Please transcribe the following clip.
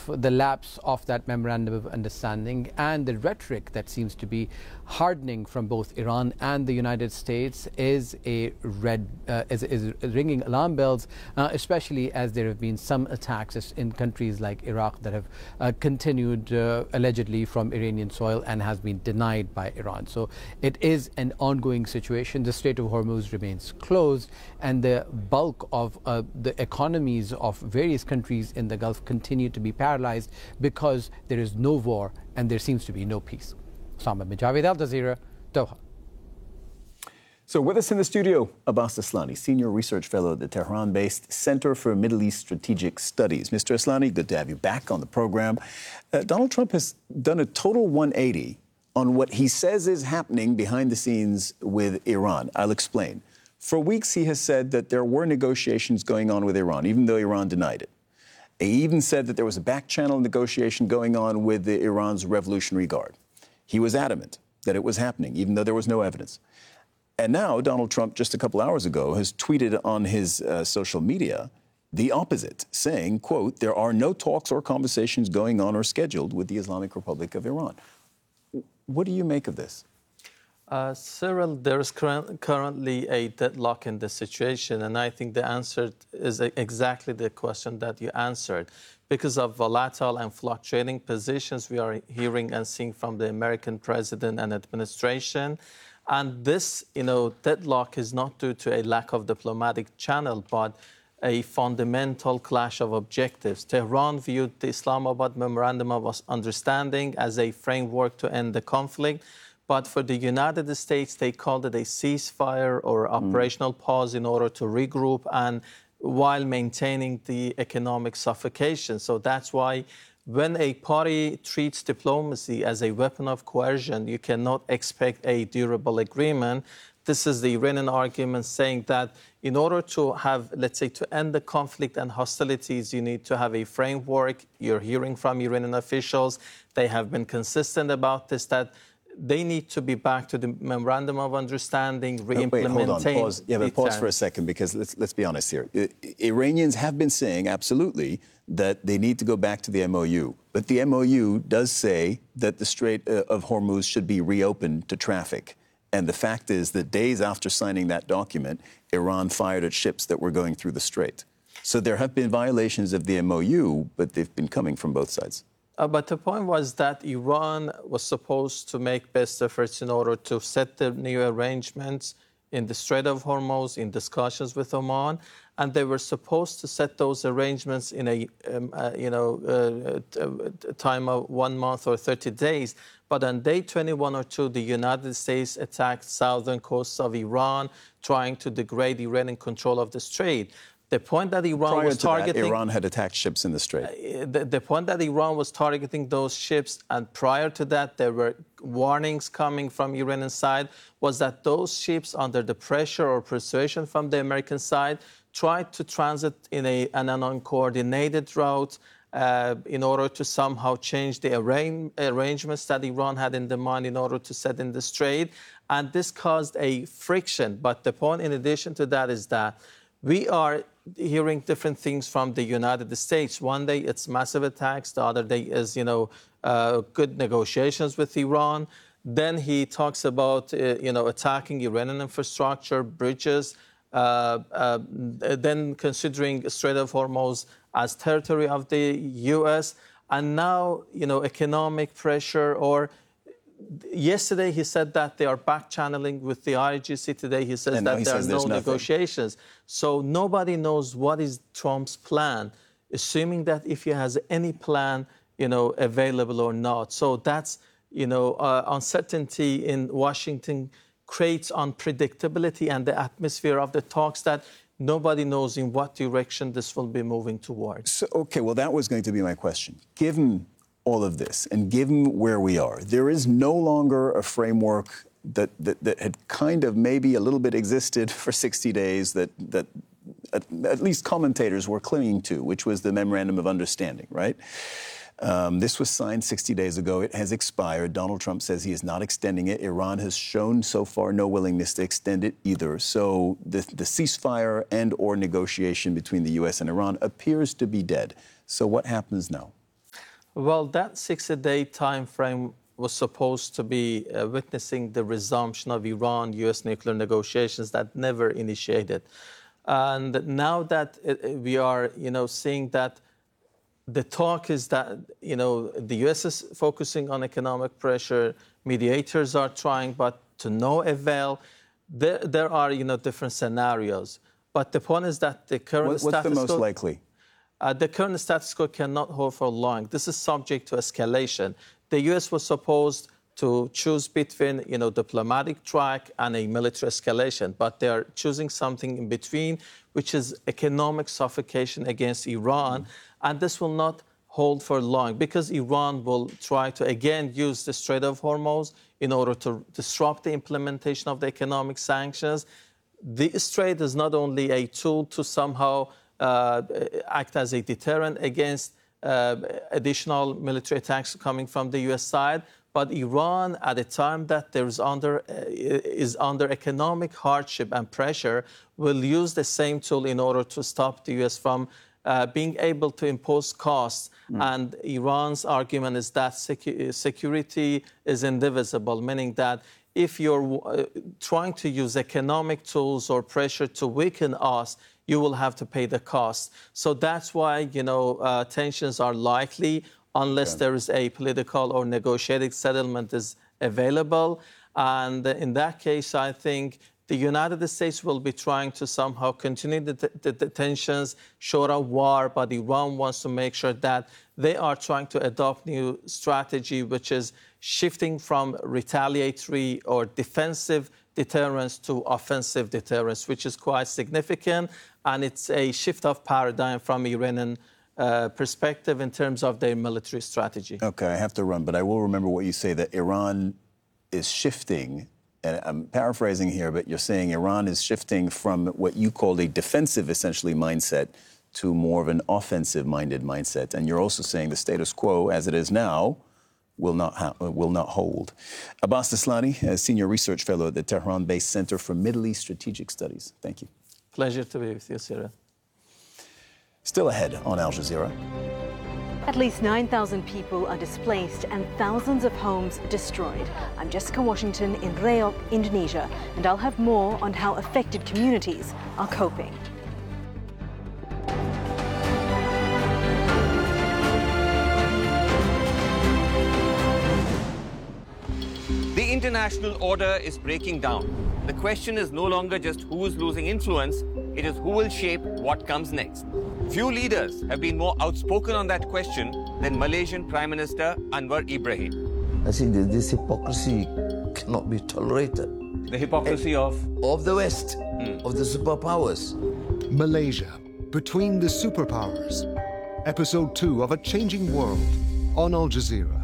the lapse of that memorandum of understanding and the rhetoric that seems to be hardening from both Iran and the United States is ringing alarm bells, especially as there have been some attacks in countries like Iraq that have continued allegedly from Iranian soil and has been denied by Iran. So it is an ongoing situation. The Strait of Hormuz remains closed, and the bulk of the economies of various countries in the Gulf continue to be paralyzed because there is no war and there seems to be no peace. Osama bin Javed, Al Jazeera, Doha. So with us in the studio, Abbas Aslani, Senior Research Fellow at the Tehran-based Center for Middle East Strategic Studies. Mr. Aslani, good to have you back on the program. Donald Trump has done a total 180 on what he says is happening behind the scenes with Iran. I'll explain. For weeks, he has said that there were negotiations going on with Iran, even though Iran denied it. He even said that there was a back-channel negotiation going on with Iran's Revolutionary Guard. He was adamant that it was happening, even though there was no evidence. And now Donald Trump, just a couple hours ago, has tweeted on his social media the opposite, saying, quote, "There are no talks or conversations going on or scheduled with the Islamic Republic of Iran." What do you make of this? Cyril, there is currently a deadlock in the situation, and I think the answer is exactly the question that you answered. Because of volatile and fluctuating positions we are hearing and seeing from the American president and administration. And this, deadlock is not due to a lack of diplomatic channel, but a fundamental clash of objectives. Tehran viewed the Islamabad Memorandum of Understanding as a framework to end the conflict. But for the United States, they called it a ceasefire or operational pause in order to regroup and while maintaining the economic suffocation. So that's why when a party treats diplomacy as a weapon of coercion, you cannot expect a durable agreement. This is the Iranian argument saying that in order to have, let's say, to end the conflict and hostilities, you need to have a framework. You're hearing from Iranian officials. They have been consistent about this, that they need to be back to the Memorandum of Understanding, re-implementing. Wait, hold on, pause. Yeah, but pause for a second, because let's be honest here. Iranians have been saying, absolutely, that they need to go back to the MOU. But the MOU does say that the Strait of Hormuz should be reopened to traffic. And the fact is that days after signing that document, Iran fired at ships that were going through the strait. So there have been violations of the MOU, but they've been coming from both sides. But the point was that Iran was supposed to make best efforts in order to set the new arrangements in the Strait of Hormuz, in discussions with Oman, and they were supposed to set those arrangements in a time of 1 month or 30 days. But on day 21 or 2, the United States attacked southern coasts of Iran, trying to degrade Iranian control of the strait. The point that Iran was targeting... Iran had attacked ships in the strait. The point that Iran was targeting those ships, and prior to that there were warnings coming from Iranian side, was that those ships, under the pressure or persuasion from the American side, tried to transit in an uncoordinated route in order to somehow change the arrangements that Iran had in the mind in order to set in the strait. And this caused a friction. But the point in addition to that is that we are hearing different things from the United States. One day it's massive attacks. The other day is, good negotiations with Iran. Then he talks about, attacking Iranian infrastructure, bridges, then considering Strait of Hormuz as territory of the U.S. And now, economic pressure or... Yesterday, he said that they are back-channeling with the IGC. Today, he says that there are no negotiations. So nobody knows what is Trump's plan, assuming that if he has any plan, available or not. So that's, uncertainty in Washington creates unpredictability and the atmosphere of the talks that nobody knows in what direction this will be moving towards. So, okay, well, that was going to be my question. Given all of this, and given where we are, there is no longer a framework that had kind of maybe a little bit existed for 60 days that at least commentators were clinging to, which was the Memorandum of Understanding, right? This was signed 60 days ago. It has expired. Donald Trump says he is not extending it. Iran has shown so far no willingness to extend it either. So the ceasefire and or negotiation between the U.S. and Iran appears to be dead. So what happens now? Well, that 60-day time frame was supposed to be witnessing the resumption of Iran-U.S. nuclear negotiations that never initiated. And now that we are, seeing that the talk is that, the U.S. is focusing on economic pressure, mediators are trying, but to no avail. There are, different scenarios. But the point is that the current status quo... What's the most likely? The current status quo cannot hold for long. This is subject to escalation. The U.S. was supposed to choose between, diplomatic track and a military escalation, but they are choosing something in between, which is economic suffocation against Iran, and this will not hold for long because Iran will try to again use the Strait of Hormuz in order to disrupt the implementation of the economic sanctions. The Strait is not only a tool to somehow act as a deterrent against additional military attacks coming from the U.S. side, but Iran, at a time that is under economic hardship and pressure, will use the same tool in order to stop the U.S. from being able to impose costs. And Iran's argument is that security is indivisible, meaning that if you're trying to use economic tools or pressure to weaken us, you will have to pay the cost. So that's why, tensions are likely unless there is a political or negotiated settlement is available. And in that case, I think the United States will be trying to somehow continue the tensions, short of war, but Iran wants to make sure that they are trying to adopt new strategy, which is shifting from retaliatory or defensive deterrence to offensive deterrence, which is quite significant. And it's a shift of paradigm from Iranian perspective in terms of their military strategy. Okay, I have to run, but I will remember what you say, that Iran is shifting, and I'm paraphrasing here, but you're saying Iran is shifting from what you called a defensive, essentially, mindset to more of an offensive-minded mindset. And you're also saying the status quo, as it is now, will not hold. Abbas Aslani, Senior Research Fellow at the Tehran-based Center for Middle East Strategic Studies. Thank you. Pleasure to be with you, Cyril. Still ahead on Al Jazeera. At least 9,000 people are displaced and thousands of homes destroyed. I'm Jessica Washington in Reyok, Indonesia, and I'll have more on how affected communities are coping. The international order is breaking down. The question is no longer just who is losing influence, it is who will shape what comes next. Few leaders have been more outspoken on that question than Malaysian Prime Minister Anwar Ibrahim. I think that this hypocrisy cannot be tolerated. The hypocrisy of the West, of the superpowers. Malaysia, Between the Superpowers. Episode 2 of A Changing World on Al Jazeera.